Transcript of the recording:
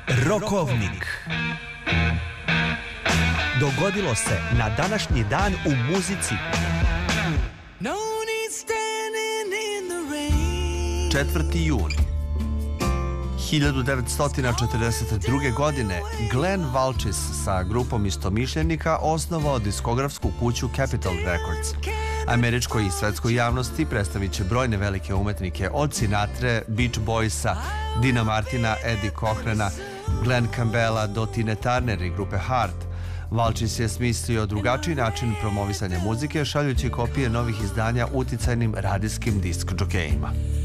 Rokovnik. Dogodilo se na današnji dan u muzici. 4. jun 1942. godine Glenn Valčis sa grupom istomišljenika osnovao diskografsku kuću Capitol Records. Američkoj i svetskoj javnosti predstavit će brojne velike umetnike od Sinatre, Beach Boysa, Dina Martina, Eddie Cochrana, Glenn Campbella do Tine Turner i grupe Heart. Valčis je smislio drugačiji način promovisanja muzike šaljući kopije novih izdanja uticajnim radijskim disk džokejima.